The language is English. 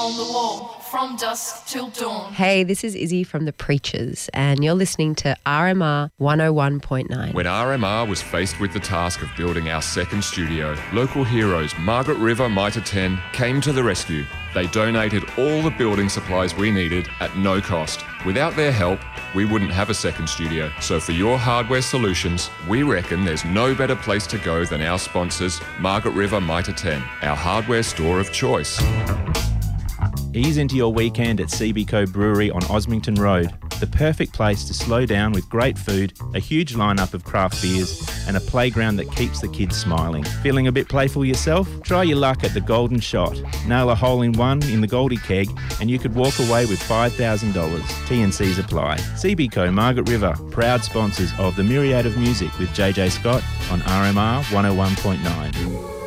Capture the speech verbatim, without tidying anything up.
on the wall from dusk till dawn. Hey, this is Izzy from The Preachers, and you're listening to R M R one oh one point nine. When R M R was faced with the task of building our second studio, local heroes Margaret River Mitre ten came to the rescue. They donated all the building supplies we needed at no cost. Without their help, we wouldn't have a second studio. So for your hardware solutions, we reckon there's no better place to go than our sponsors, Margaret River Mitre ten, our hardware store of choice. Ease into your weekend at C B Co Brewery on Osmington Road. The perfect place to slow down with great food, a huge lineup of craft beers, and a playground that keeps the kids smiling. Feeling a bit playful yourself? Try your luck at the Golden Shot. Nail a hole in one in the Goldie Keg and you could walk away with five thousand dollars. T and C's apply. C B Co Margaret River, proud sponsors of The Myriad of Music with J J Scott on R M R one oh one point nine.